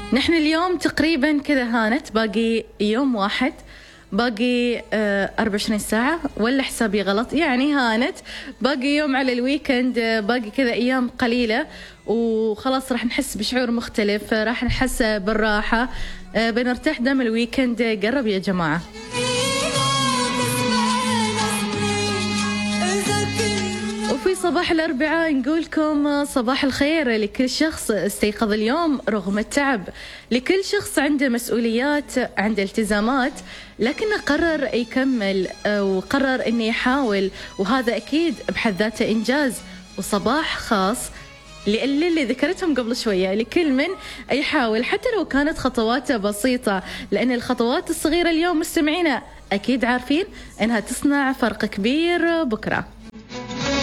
نحن اليوم تقريبا كذا هانت باقي يوم واحد، باقي 24 ساعة ولا حسابي غلط؟ يعني هانت باقي يوم على الويكند، باقي كذا أيام قليلة وخلاص راح نحس بشعور مختلف، راح نحس بالراحة، بنرتاح دام الويكند قرب يا جماعة. وفي صباح الأربعاء نقولكم صباح الخير لكل شخص استيقظ اليوم رغم التعب، لكل شخص عنده مسؤوليات، عنده التزامات، لكنه قرر يكمل وقرر إنه يحاول، وهذا أكيد بحد ذاته إنجاز. وصباح خاص اللي ذكرتهم قبل شوية لكل من يحاول حتى لو كانت خطواته بسيطة، لأن الخطوات الصغيرة اليوم مستمعينا أكيد عارفين إنها تصنع فرق كبير بكرة.